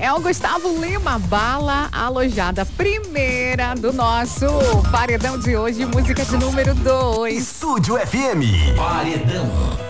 É o Gustavo Lima, Bala Alojada, primeira do nosso paredão de hoje, música de número 2. Estúdio FM. Paredão.